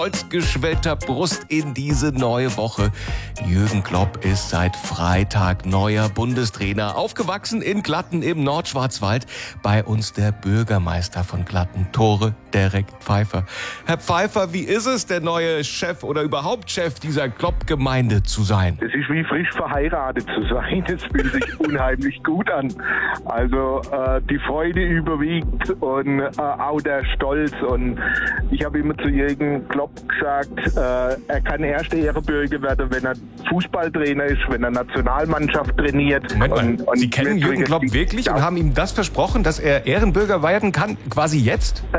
Geschwellter Brust in diese neue Woche. Jürgen Klopp ist seit Freitag neuer Bundestrainer. Aufgewachsen in Glatten im Nordschwarzwald. Bei uns der Bürgermeister von Glatten, Tore Derek Pfeiffer. Herr Pfeiffer, wie ist es, der neue Chef oder überhaupt Chef dieser Klopp-Gemeinde zu sein? Es ist wie frisch verheiratet zu sein. Es fühlt sich unheimlich gut an. Also die Freude überwiegt und auch der Stolz. Und ich habe immer zu Jürgen Klopp gesagt, er kann erst Ehrenbürger werden, wenn er Fußballtrainer ist, wenn er Nationalmannschaft trainiert. Moment mal, Sie kennen Jürgen Klopp wirklich und haben ihm das versprochen, dass er Ehrenbürger werden kann, quasi jetzt?